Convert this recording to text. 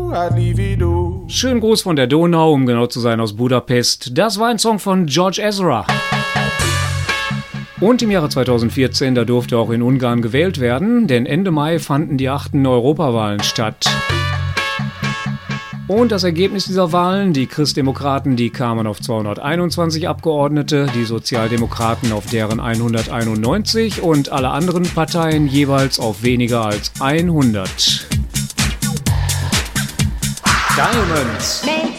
Schönen Gruß von der Donau, um genau zu sein aus Budapest. Das war ein Song von George Ezra. Und im Jahre 2014, da durfte auch in Ungarn gewählt werden, denn Ende Mai fanden die 8. Europawahlen statt. Und das Ergebnis dieser Wahlen, die Christdemokraten, die kamen auf 221 Abgeordnete, die Sozialdemokraten auf deren 191 und alle anderen Parteien jeweils auf weniger als 100. Diamonds.